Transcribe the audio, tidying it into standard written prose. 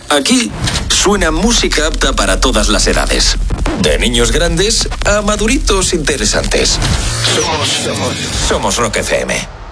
Aquí suena música apta para todas las edades. De niños grandes a maduritos interesantes. Somos Rock FM.